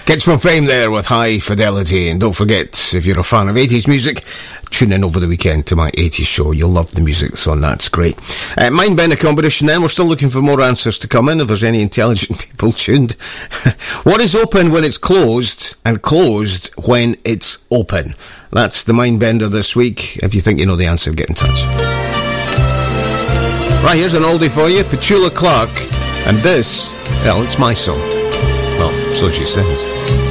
Kids from Fame there with High Fidelity. And don't forget, if you're a fan of 80s music, tune in over the weekend to my 80s show. You'll love the music that's on. That's great. Mind Bender competition then. We're still looking for more answers to come in if there's any intelligent people tuned. What is open when it's closed and closed when it's open? That's the Mind Bender this week. If you think you know the answer, get in touch. Right, here's an oldie for you. Petula Clark. And this, well, it's my song. Well, so she sings.